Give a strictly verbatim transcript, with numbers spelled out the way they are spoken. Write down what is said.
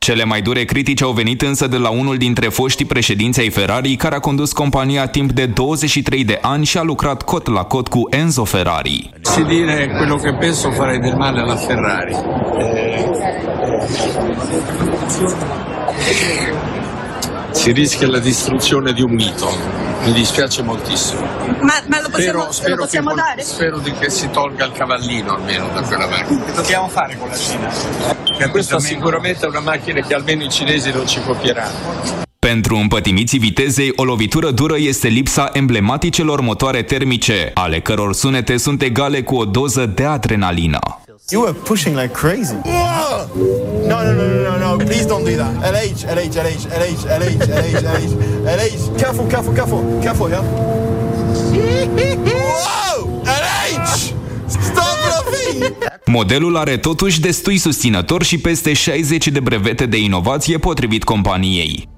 Cele mai dure critici au venit însă de la unul dintre foștii președinți ai Ferrari, care a condus compania timp de douăzeci și trei de ani și a lucrat cot la cot cu Enzo Ferrari. Se dire quello che penso farei del male alla Ferrari. Si rischia la distruzione di un mito. Mi dispiace moltissimo. Ma, ma lo possiamo, spero, spero lo possiamo che, dare? Spero di che si tolga il cavallino almeno da quella macchina. Che dobbiamo fare con la Cina? Che questa sicuramente è una macchina che almeno i cinesi non ci copieranno. Pentru împătimiții vitezei, o lovitură dură este lipsa emblematicelor motoare termice, ale căror sunete sunt egale cu o doză de adrenalină. You were pushing like crazy. Whoa! No, no, no, no, no, no, please don't do that. L H, L H, L H, L H, L H, L H, L H, L H. Careful, careful, careful, careful, yeah? Whoa! L H! Stop loving! Modelul are totuși destui susținători și peste șaizeci de brevete de inovație potrivit companiei.